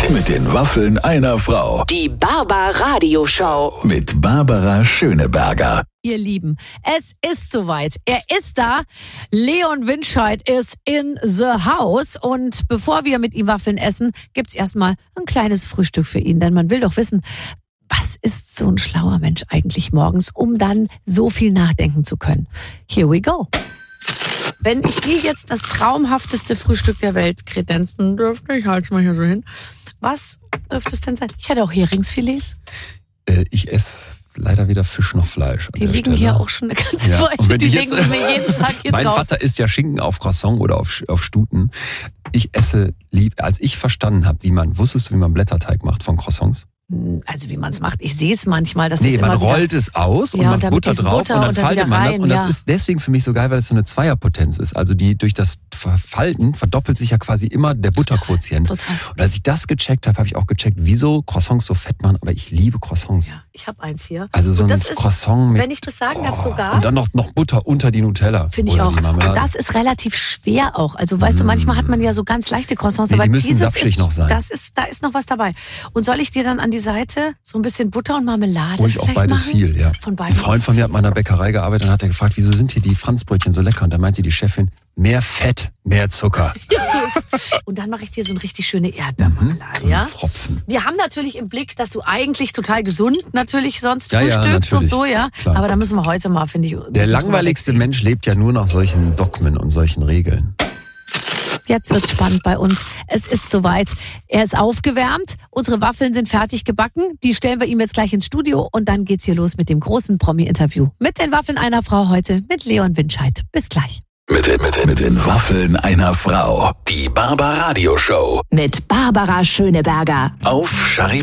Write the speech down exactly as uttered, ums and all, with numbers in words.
Mit den Waffeln einer Frau. Die Barbara-Radio-Show. Mit Barbara Schöneberger. Ihr Lieben, es ist soweit. Er ist da. Leon Winscheid ist in the house. Und bevor wir mit ihm Waffeln essen, gibt's erstmal ein kleines Frühstück für ihn. Denn man will doch wissen, was ist so ein schlauer Mensch eigentlich morgens, um dann so viel nachdenken zu können. Here we go. Wenn ich dir jetzt das traumhafteste Frühstück der Welt kredenzen dürfte, ich halte es mal hier so hin, was dürfte es denn sein? Ich hätte auch Heringsfilets. Äh, ich esse leider weder Fisch noch Fleisch. Die liegen Stelle. hier auch schon eine ganze ja. Weile. Die legen sie mir jeden Tag hier mein drauf. Mein Vater isst ja Schinken auf Croissant oder auf, auf Stuten. Ich esse lieb, als ich verstanden habe, wie man, wusstest du, wie man Blätterteig macht von Croissants? Also wie man es macht. Ich sehe es manchmal. Dass nee, das man immer rollt wieder, es aus und ja, macht und Butter drauf Butter und dann und dann faltet wieder man das. rein, Und ja. das ist deswegen für mich so geil, weil es so eine Zweierpotenz ist. Also die durch das Falten verdoppelt sich ja quasi immer der Butterquotient. Total. Und als ich das gecheckt habe, habe ich auch gecheckt, wieso Croissants so fett machen. Aber ich liebe Croissants. Ja, ich habe eins hier. Also so und ein das ist, Croissant mit... wenn ich das sagen darf, oh, sogar... Und dann noch, noch Butter unter die Nutella. Finde ich oder auch. die Marmelade. Und das ist relativ schwer auch. Also weißt mm. du, manchmal hat man ja so ganz leichte Croissants, nee, aber die müssen dieses saftig ist, noch sein. Das ist, da ist noch was dabei. Und soll ich dir dann an die Seite so ein bisschen Butter und Marmelade Ruhig auch beides machen? viel, ja. Von beiden. Ein Freund von mir hat mal in einer Bäckerei gearbeitet und hat er gefragt, wieso sind hier die Franzbrötchen so lecker? Und da meinte die Chefin, mehr Fett, mehr Zucker. Und dann mache ich dir so eine richtig schöne Erdbeermarmelade, so ja? Pfropfen. Wir haben natürlich im Blick, dass du eigentlich total gesund natürlich sonst ja, ja, frühstückst und natürlich. so, ja. Klar. Aber da müssen wir heute mal, finde ich, ein Der bisschen langweiligste drüber Mensch lebt ja nur nach solchen Dogmen und solchen Regeln. Jetzt wird's spannend bei uns. Es ist soweit. Er ist aufgewärmt. Unsere Waffeln sind fertig gebacken. Die stellen wir ihm jetzt gleich ins Studio. Und dann geht's hier los mit dem großen Promi-Interview. Mit den Waffeln einer Frau heute mit Leon Winscheid. Bis gleich. Mit, den- mit, den- mit den Waffeln einer Frau. Die Barbara-Radio-Show. Mit Barbara Schöneberger. Auf Charivari.